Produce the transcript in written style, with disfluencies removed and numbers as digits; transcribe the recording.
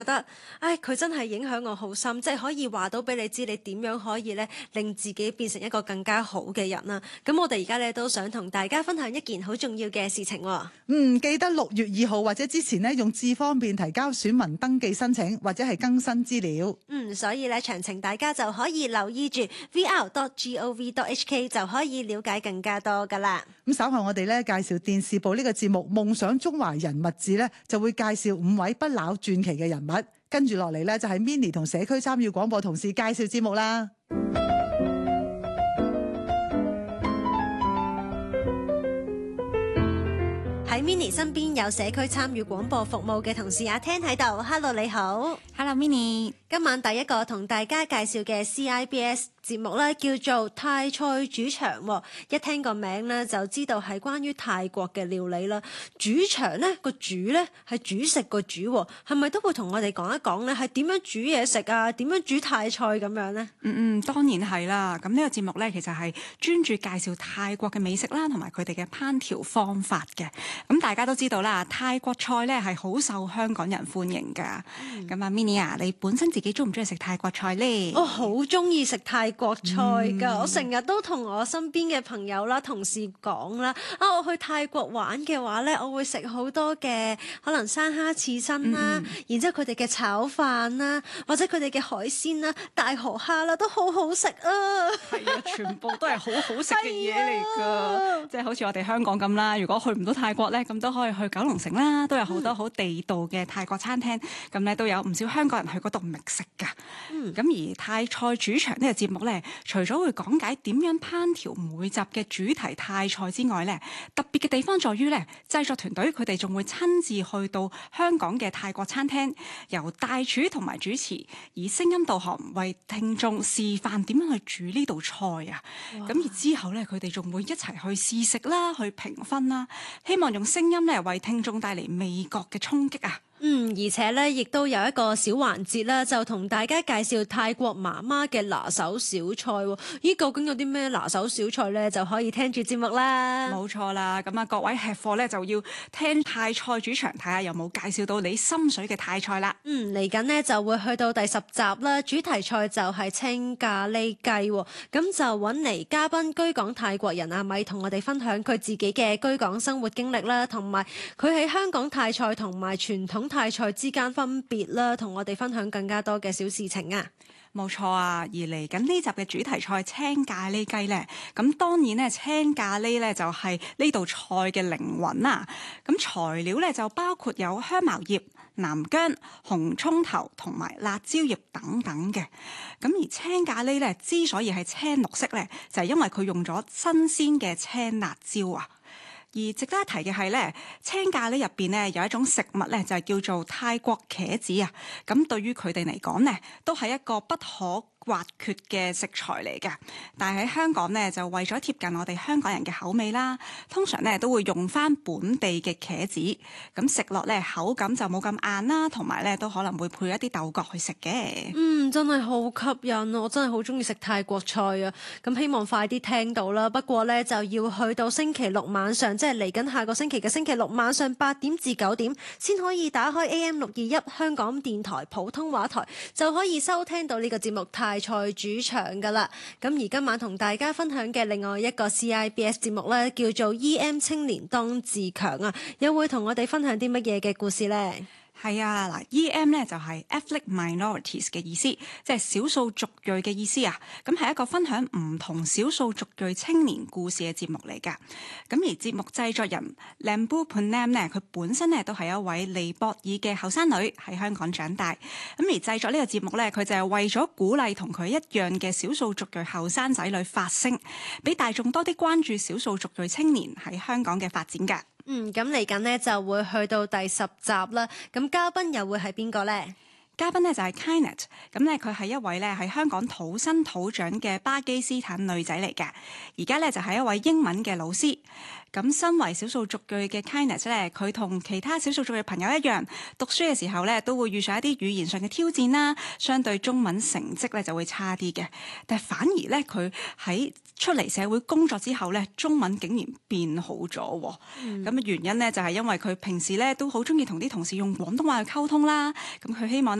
覺得，唉，佢真係影響我好深，即係可以話到俾你知，你點樣可以咧令自己變成一個更加好嘅人啦。咁我哋而家咧都想同大家分享一件好重要嘅事情喎。 記得6月2號或者之前呢，用智方便提交選民登記申請或者係更新資料。 所以咧詳情大家就可以留意住 vr.gov.hk 就可以了解更加多噶啦。 咁稍後我哋咧介紹電視部呢個節目《夢想中華人物誌》咧，就會介紹5位不朽傳奇嘅人物。跟住落嚟咧就係 Minnie 同社區參與廣播同事介紹節目啦。 喺 Minnie 身邊有社區參與廣播服務嘅同事阿 Ten 喺度 ，Hello 你好 ，Hello Minnie。 今晚第一個同大家介紹嘅 CIBS 節目咧叫做泰菜主場，一聽個名咧就知道係關於泰國嘅料理啦。主場咧個主咧係煮食個主，係咪都會同我哋講一講咧係點樣煮嘢食啊？點樣煮泰菜咁樣呢？ 當然係啦。咁呢個節目咧其實係專注介紹泰國嘅美食啦，同埋佢哋嘅烹調方法嘅。咁大家都知道啦，泰國菜咧係好受香港人歡迎㗎。咁Minnie 啊，你本身自己中唔中意食泰國菜咧？ 我好中意食泰國菜㗎，我成日都同我身邊嘅朋友啦、同事講啦，我去泰國玩嘅話咧，我會食好多嘅可能生蝦刺身啦，然之後佢哋嘅炒飯啦，或者佢哋嘅海鮮啦、大河蝦啦，都好好食啊！ 係啊，全部都係好好食嘅嘢嚟㗎，即係好似我哋香港咁啦。如果去唔到泰國咧，咁都可以去九龍城啦，都有好多好地道嘅泰國餐廳，咁咧都有唔少香港人去嗰度覓食㗎。咁而泰菜主場呢個節目咧，除咗會講解點樣烹調每集嘅主題泰菜之外咧，特別嘅地方在於咧，製作團隊佢哋仲會親自去到香港嘅泰國餐廳，由大廚同埋主持以聲音導航為聽眾示範點樣去煮呢道菜啊！咁而之後咧，佢哋仲會一齊去試食啦，去評分啦，希望用聲音咧為聽眾帶嚟味覺嘅衝擊啊！ 而且咧，亦都有一個小環節啦，就同大家介紹泰國媽媽嘅拿手小菜。咦，究竟有啲咩拿手小菜咧？就可以聽住節目啦。 冇錯啦，咁各位吃貨咧就要聽泰菜主場，睇下有冇介紹到你心水嘅泰菜啦。 嚟緊呢就會去到第10集啦，主題菜就係青咖喱雞。咁就揾嚟嘉賓居港泰國人阿米同我哋分享佢自己嘅居港生活經歷啦，同埋佢喺香港泰菜同埋傳統泰菜之間分別啦，同我哋分享更加多嘅小事情啊！ 冇錯啊，而嚟緊呢集嘅主題菜青咖喱雞呢，咁當然呢，青咖喱呢就係呢道菜嘅靈魂啦。咁材料呢就包括有香茅葉、南薑、紅葱頭同埋辣椒葉等等嘅。咁而青咖喱呢之所以係青綠色呢，就係因為佢用咗新鮮嘅青辣椒啊。而值得一提嘅係咧，青咖喱入邊咧有一種食物咧，就係叫做泰國茄子啊。咁對於佢哋嚟講咧，都係一個不可或缺嘅食材嚟嘅，但係喺香港呢，就為咗貼近我哋香港人嘅口味啦，通常呢都會用翻本地嘅茄子，咁食落呢口感就冇咁硬啦，同埋呢都可能會配一啲豆角去食嘅。 真係好吸引啊！我真係好中意食泰國菜啊！咁希望快啲聽到啦。不過呢，就要去到星期六晚上，即係嚟緊下個星期嘅星期六晚上8點至9點，先可以打開 AM621香港電台普通話台，就可以收聽到呢個節目泰菜主場噶啦。咁而今晚同大家分享嘅另外一個 CIBS 節目呢，叫做 EM 青年當自強啊，又會同我哋分享啲乜嘢嘅故事呢？ 係啊，嗱 EM 咧就係 Ethnic Minorities 嘅意思，即係少數族裔嘅意思啊。咁係一個分享唔同少數族裔青年故事嘅節目嚟㗎。咁而節目製作人 Lambu Punam 咧，佢本身咧都係一位尼泊爾嘅後生女，喺香港長大。咁而製作呢個節目咧，佢就係為咗鼓勵同佢一樣嘅少數族裔後生仔女發聲，俾大眾多啲關注少數族裔青年喺香港嘅發展㗎。 咁嚟緊呢就會去到第10集啦。咁嘉賓又會係邊個呢？ 嘉賓咧就係 Kainet， 咁咧佢係一位咧喺香港土生土長嘅巴基斯坦女仔嚟嘅，而家咧就係一位英文嘅老師。咁身為少數族裔嘅 Kainet 咧，佢同其他少數族裔朋友一樣，讀書嘅時候咧都會遇上一啲語言上嘅挑戰啦，相對中文成績咧就會差啲嘅。但係反而咧佢喺出嚟社會工作之後咧，中文竟然變好咗。咁原因咧就係因為佢平時咧都好中意同啲同事用廣東話去溝通啦。咁佢希望